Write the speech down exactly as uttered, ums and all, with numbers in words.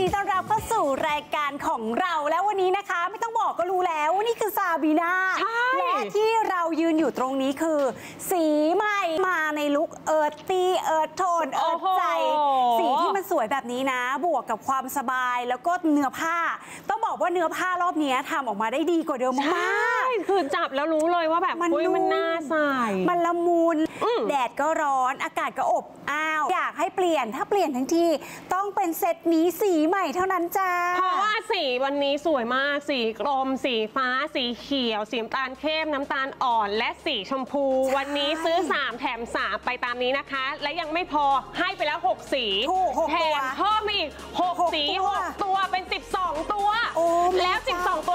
ดีต้อนรับเข้าสู่รายการของเราแล้ววันนี้นะคะไม่ต้องบอกก็รู้แล้วว่านี่คือซาบีนาและที่เรายืนอยู่ตรงนี้คือสีใหม่มาในลุคเอิร์ธตี้เอิร์ธโทนเอิร์ธใจสีที่มันสวยแบบนี้นะบวกกับความสบายแล้วก็เนื้อผ้าต้องบอกว่าเนื้อผ้ารอบนี้ทำออกมาได้ดีกว่าเดิมมากคือจับแล้วรู้เลยว่าแบบมันมันน่าใส่มันละมุนแดดก็ร้อนอากาศก็อบอ้าวอยากให้เปลี่ยนถ้าเปลี่ยนทั้งทีต้องเป็นเซตนี้สีใหม่เท่านั้นจ้าเพราะว่าสีวันนี้สวยมากสีกรมสีฟ้าสีเขียวสีน้ำตาลเข้มน้ำตาลอ่อนและสีชมพูวันนี้ซื้อสามแถมสามไปตามนี้นะคะและยังไม่พอให้ไปแล้วหกสีแถมเพิ่มอีกหกสีหกตัวเป็นสิบสองตัวแล้วสิบสองตัว